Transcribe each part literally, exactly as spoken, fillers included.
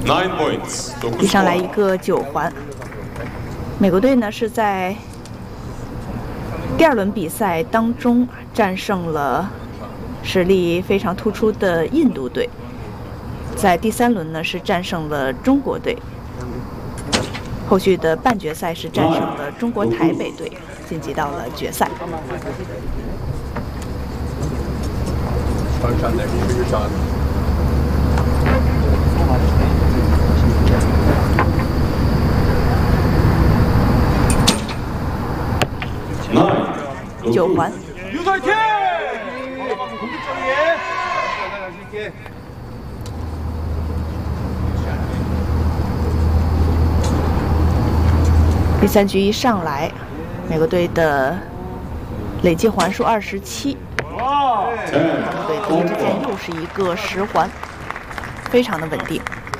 比上来一个九环。美国队呢是在第二轮比赛当中战胜了实力非常突出的印度队，在第三轮呢是战胜了中国队，后续的半决赛是战胜了中国台北队，晋级到了决赛。九环。第三局一上来，美国队的累计环数二十七，韩国队第一支箭又是一个十环，非常的稳定。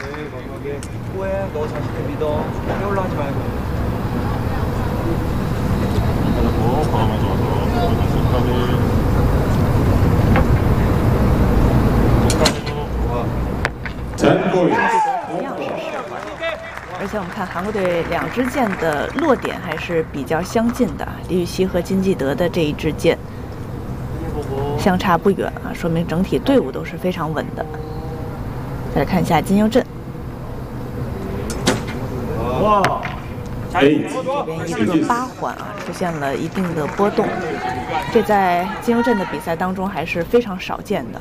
同样是十环，而且我们看韩国队两支箭的落点还是比较相近的，李禹锡和金基德的这一支箭相差不远啊，说明整体队伍都是非常稳的。再来看一下金优镇，哇，这边一个八环啊，出现了一定的波动，这在金优镇的比赛当中还是非常少见的。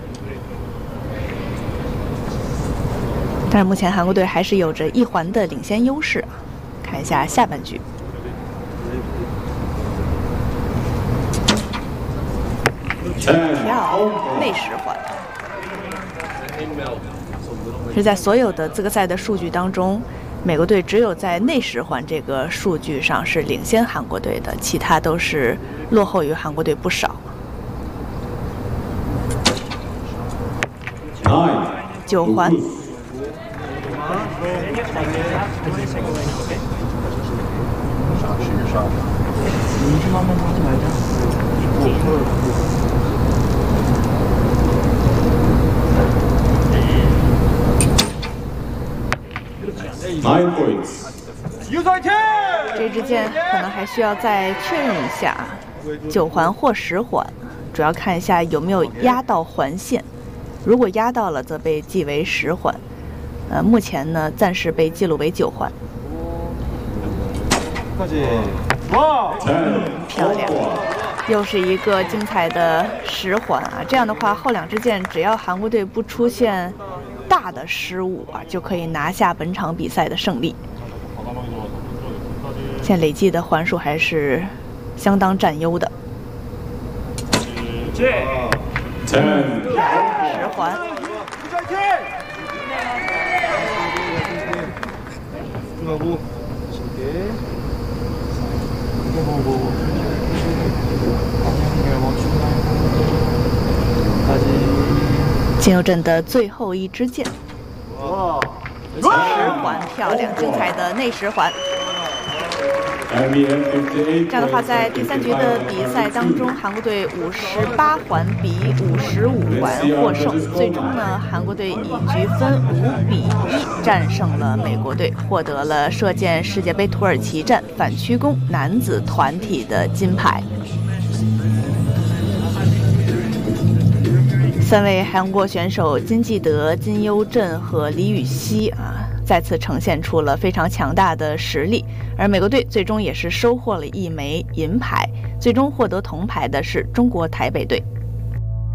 但是目前韩国队还是有着一环的领先优势啊。看一下下半局，跳内十环，是在所有的资格赛的数据当中，美国队只有在内十环这个数据上是领先韩国队的，其他都是落后于韩国队不少。九环。这支箭可能还需要再确认一下，九环或十环，主要看一下有没有压到环线。如果压到了，则被记为十环。呃，目前呢，暂时被记录为九环。哇，漂亮！又是一个精彩的十环啊！这样的话，后两支箭只要韩国队不出现大的失误啊，就可以拿下本场比赛的胜利。现在累计的环数还是相当占优的。十环。金优镇的最后一支箭，十环漂亮，精彩的内十环。这样的话，在第三局的比赛当中，韩国队五十八环比五十五环获胜。最终呢，韩国队以局分五比一战胜了美国队，获得了射箭世界杯土耳其站反曲弓男子团体的金牌。三位韩国选手金基德、金优镇和李禹锡啊，再次呈现出了非常强大的实力，而美国队最终也是收获了一枚银牌，最终获得铜牌的是中国台北队。